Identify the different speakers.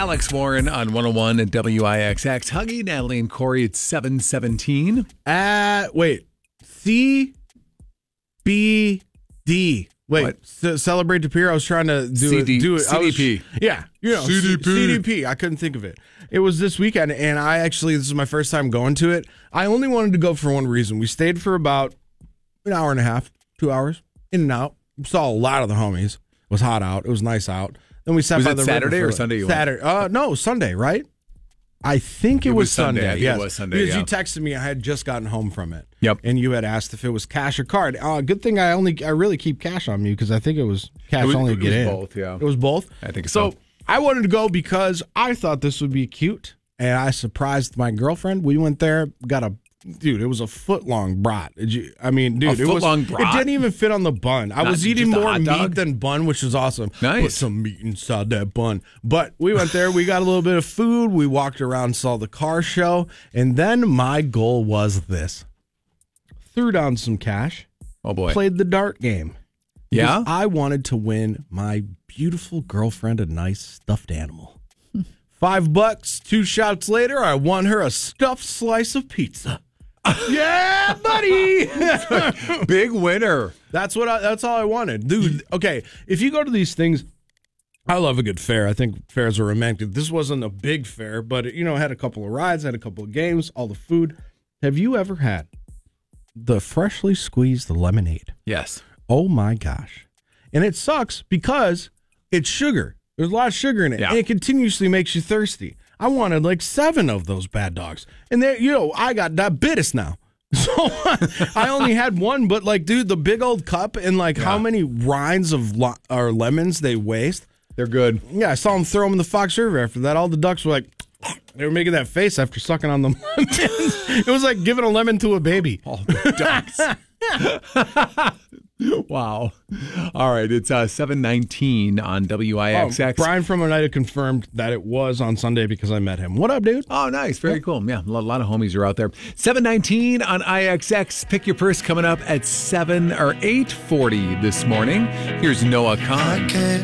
Speaker 1: Alex Warren on 101 and WIXX. Huggy, Natalie, and Corey. It's 7:17.
Speaker 2: Wait. CBD. Wait, Celebrate DePere. I was trying to do it.
Speaker 1: CDP.
Speaker 2: CDP. I couldn't think of it. It was this weekend, and this is my first time going to it. I only wanted to go for one reason. We stayed for about an hour and a half, 2 hours, in and out. Saw a lot of the homies. It was hot out. It was nice out. Then we sat by the
Speaker 1: Saturday
Speaker 2: river
Speaker 1: or Sunday?
Speaker 2: Saturday. No, Sunday, right? I think it was Sunday.
Speaker 1: I think it was Sunday,
Speaker 2: because you texted me. I had just gotten home from it.
Speaker 1: Yep.
Speaker 2: And you had asked if it was cash or card. Good thing I really keep cash on me because I think it was cash only to get in.
Speaker 1: It was both, yeah.
Speaker 2: It was both?
Speaker 1: I think so.
Speaker 2: So I wanted to go because I thought this would be cute, and I surprised my girlfriend. We went there, it was a foot-long brat.
Speaker 1: Foot-long brat?
Speaker 2: It didn't even fit on the bun. I was eating
Speaker 1: just a
Speaker 2: more
Speaker 1: hot
Speaker 2: meat
Speaker 1: dog?
Speaker 2: than bun, which was awesome.
Speaker 1: Nice.
Speaker 2: Put some meat inside that bun. But we went there. We got a little bit of food. We walked around, saw the car show. And then my goal was this. Threw down some cash.
Speaker 1: Oh, boy.
Speaker 2: Played the dart game.
Speaker 1: Yeah?
Speaker 2: Because I wanted to win my beautiful girlfriend a nice stuffed animal. $5, 2 shots later, I won her a stuffed slice of pizza. Yeah, buddy.
Speaker 1: Big winner.
Speaker 2: That's all I wanted. Dude, okay, if you go to these things, I love a good fair. I think fairs are romantic. This wasn't a big fair, but it had a couple of rides, had a couple of games, all the food. Have you ever had the freshly squeezed lemonade?
Speaker 1: Yes.
Speaker 2: Oh my gosh. And it sucks because it's sugar. There's a lot of sugar in it.
Speaker 1: Yeah.
Speaker 2: And it continuously makes you thirsty. I wanted like 7 of those bad dogs. And I got diabetes now. So I only had one, but dude, the big old cup and how many rinds of or lemons they waste.
Speaker 1: They're good.
Speaker 2: Yeah, I saw them throw them in the Fox River after that. All the ducks were they were making that face after sucking on the lemons. It was like giving a lemon to a baby.
Speaker 1: All the ducks. Wow. All right. It's 7:19 on WIXX.
Speaker 2: Brian from Oneida confirmed that it was on Sunday because I met him. What up, dude?
Speaker 1: Oh, nice. Very cool. Yeah, a lot of homies are out there. 7:19 on IXX. Pick your purse coming up at 7 or 8:40 this morning. Here's Noah Kahn.